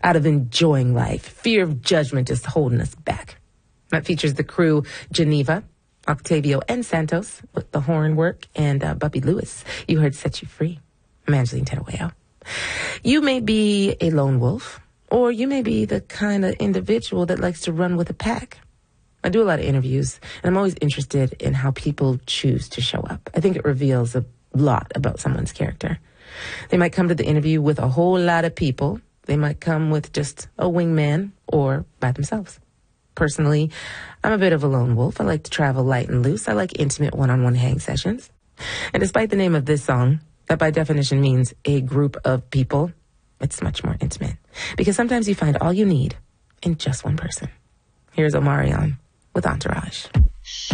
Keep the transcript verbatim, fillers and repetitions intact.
out of enjoying life. Fear of judgment is holding us back. That features the crew Geneva, Octavio, and Santos with the horn work, and uh, Bubby Lewis. You heard Set You Free. I'm Angeline Terueo. You may be a lone wolf, or you may be the kind of individual that likes to run with a pack. I do a lot of interviews, and I'm always interested in how people choose to show up. I think it reveals a lot about someone's character. They might come to the interview with a whole lot of people. They might come with just a wingman or by themselves. Personally, I'm a bit of a lone wolf. I like to travel light and loose. I like intimate one-on-one hang sessions. And despite the name of this song, that by definition means a group of people, it's much more intimate. Because sometimes you find all you need in just one person. Here's Omarion with Entourage.